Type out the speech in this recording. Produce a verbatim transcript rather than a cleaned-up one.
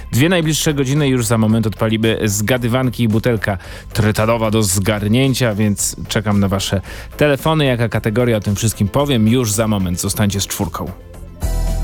Dwie najbliższe godziny już za moment odpalimy zgadywanki i butelka tretanowa do zgarnięcia, więc czekam na wasze telefony. Jaka kategoria, o tym wszystkim powiem już za moment. Zostańcie z czwórką.